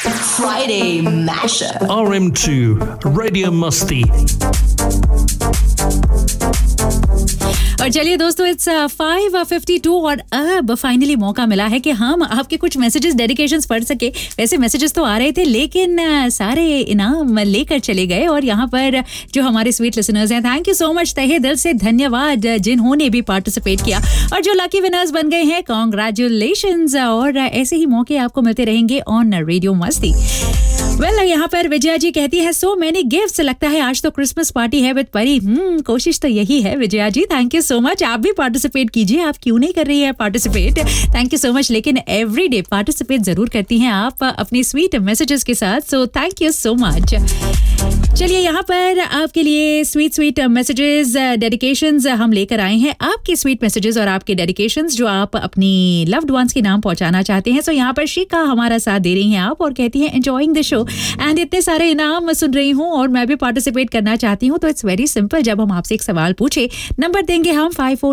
Friday Mashup. RM2 Radio Musti. और चलिए दोस्तों, इट्स 5:52 और अब फाइनली मौका मिला है कि हम आपके कुछ मैसेजेस, डेडिकेशंस पढ़ सके। वैसे मैसेजेस तो आ रहे थे लेकिन सारे इनाम लेकर चले गए। और यहाँ पर जो हमारे स्वीट लिसनर्स हैं, थैंक यू सो मच, तहे दिल से धन्यवाद जिन्होंने भी पार्टिसिपेट किया। और जो लकी विनर्स बन गए हैं, कॉन्ग्रेचुलेशंस। और ऐसे ही मौके आपको मिलते रहेंगे ऑन रेडियो मस्ती। वेल, यहाँ पर विजया जी कहती है, सो मैनी गिफ्ट्स, लगता है आज तो क्रिसमस पार्टी है विद परी। कोशिश तो यही है विजया जी, थैंक यू सो मच। आप भी पार्टिसिपेट कीजिए, आप क्यों नहीं कर रही है participate, thank you so much. लेकिन एवरी डे पार्टिसिपेट जरूर करती हैं आप अपनी स्वीट मैसेजेस के साथ, so thank you so much. चलिए, यहाँ पर आपके लिए स्वीट मैसेजेस, डेडिकेशंस हम लेकर आए हैं। आपके स्वीट मैसेजेस और आपके डेडिकेशंस जो आप अपनी लव्ड वंस के नाम पहुंचाना चाहते हैं। सो यहाँ पर शिका हमारा साथ दे रही हैं आप और कहती हैं, एंजॉयिंग द शो एंड इतने सारे इनाम सुन रही हूँ और मैं भी पार्टिसिपेट करना चाहती हूँ। तो इट्स वेरी सिंपल, जब हम आपसे एक सवाल पूछे, नंबर देंगे हम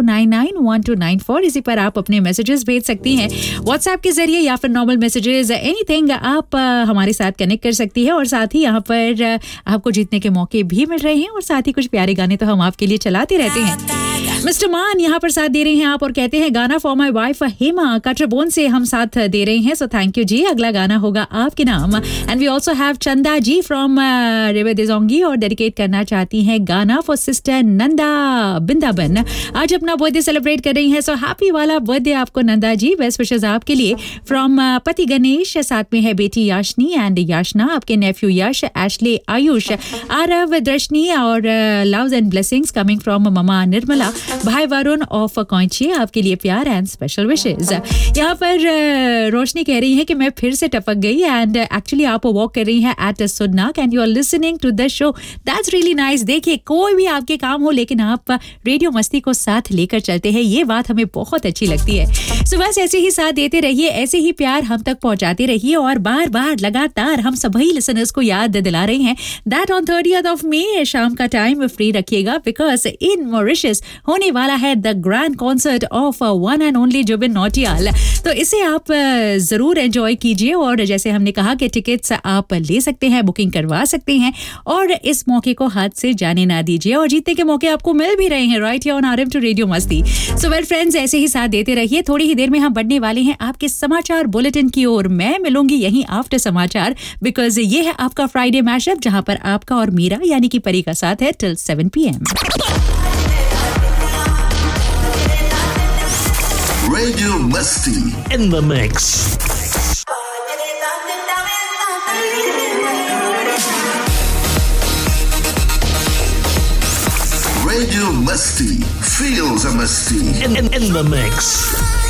54991294। इसी पर आप अपने मैसेजेस भेज सकती हैं व्हाट्सएप के जरिए या फिर नॉर्मल मैसेजेस, एनीथिंग आप हमारे साथ कनेक्ट कर सकती है। और साथ ही यहाँ पर आपको जीतने के मौके भी मिल रहे हैं और साथ ही कुछ प्यारे गाने तो हम आपके लिए चलाते रहते हैं। मिस्टर मान यहाँ पर साथ दे रहे हैं आप और कहते हैं, गाना फॉर माय वाइफ हेमा कटरबोन से हम साथ दे रहे हैं, सो थैंक यू जी। अगला गाना होगा आपके नाम। एंड वी ऑल्सो हैव चंदा जी फ्रॉम रिवर दिजोंगी और डेडिकेट करना चाहती हैं गाना फॉर सिस्टर नंदा बिंदाबन। आज अपना बर्थडे सेलिब्रेट कर रही हैं, सो हैप्पी वाला बर्थडे आपको नंदा जी। बेस्ट विशेस आपके लिए फ्रॉम पति गणेश, साथ में है बेटी याशनी एंड याशना, आपके नेफ्यू यश, एशले, आयुष, आरव, दर्शनी और loves and blessings coming from mama Nirmala, भाई वरुण ऑफ कोइंची, आपके लिए प्यार एंड स्पेशल विशेस। यहाँ पर रोशनी कह रही है कि मैं फिर से टपक गई एंड एक्चुअली आप वॉक कर रही हैं eight सुन्नाक and you are listening to the show, that's really nice. देखिए, कोई भी आपके काम हो लेकिन आप रेडियो मस्ती को साथ लेकर चलते हैं, ये बात हमें बहुत अच्छी लगती है। सो बस ऐसे ही साथ देते रहिए, ऐसे ही प्यार हम तक पहुंचाते रहिए और बार बार लगातार हम सभी लिसनर्स को याद दिला रहे हैं that on 30th of May शाम का टाइम फ्री रखिएगा, बिकॉज इन मॉरिशस होने वाला है the grand concert of one and only Zubin Nautiyal. तो इसे आप जरूर एंजॉय कीजिए और जैसे हमने कहा कि टिकट्स आप ले सकते हैं, बुकिंग करवा सकते हैं और इस मौके को हाथ से जाने ना दीजिए। और जीतने के मौके आपको मिल भी रहे हैं right here on RM2 radio मस्ती। सो वेल फ्रेंड्स, ऐसे ही साथ देते रहिए। थोड़ी ही देर में हम बढ़ने वाले हैं आपके समाचार बुलेटिन की ओर। मैं मिलूंगी यहीं आफ्टर समाचार, बिकॉज ये है आपका फ्राइडे मैशअप जहां पर आपका और मेरा यानी कि परी का साथ है till 7 PM। Radio Musti In the mix. Radio Musti feels a Musti. In the mix.